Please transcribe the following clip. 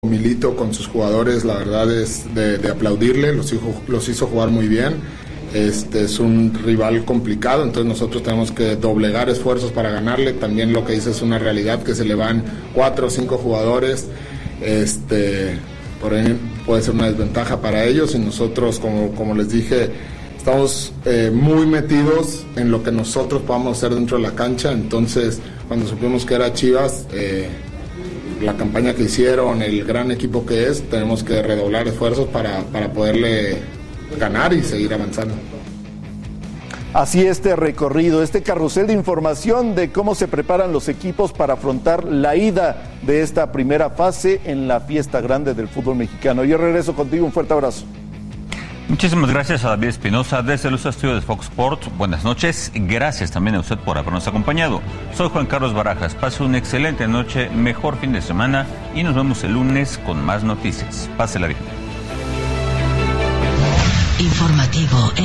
Milito con sus jugadores, la verdad es de aplaudirle, los hizo jugar muy bien. Es un rival complicado, entonces nosotros tenemos que doblegar esfuerzos para ganarle. También lo que dice es una realidad, que se le van 4 o 5 jugadores, por ahí puede ser una desventaja para ellos, y nosotros, como les dije, estamos muy metidos en lo que nosotros podamos hacer dentro de la cancha. Entonces, cuando supimos que era Chivas, la campaña que hicieron, el gran equipo que es, tenemos que redoblar esfuerzos para poderle ganar y seguir avanzando. Así este recorrido, este carrusel de información de cómo se preparan los equipos para afrontar la ida de esta primera fase en la fiesta grande del fútbol mexicano. Yo regreso contigo, un fuerte abrazo. Muchísimas gracias a David Espinosa desde los estudios de Fox Sports. Buenas noches. Gracias también a usted por habernos acompañado. Soy Juan Carlos Barajas. Pase una excelente noche, mejor fin de semana y nos vemos el lunes con más noticias. Pásela bien. Informativo.